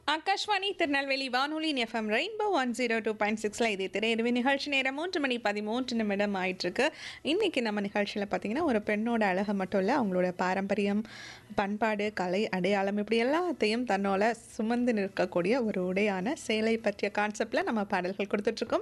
ஆகாஷ்வாணி திருநெல்வேலி வானொலியின் FM rainbow 102.6ல இது திரையரவு நிகழ்ச்சி நேரம் 3:13 ஆயிட்டிருக்கு. இன்றைக்கி நம்ம நிகழ்ச்சியில் பார்த்திங்கன்னா ஒரு பெண்ணோட அழகை மட்டும் இல்லை, அவங்களோட பாரம்பரியம், பண்பாடு, கலை, அடையாளம் இப்படி எல்லாத்தையும் தன்னோட சுமந்து நிற்கக்கூடிய ஒரு உடையான சேலை பற்றிய கான்செப்டில் நம்ம பாடல்கள் கொடுத்துட்ருக்கோம்.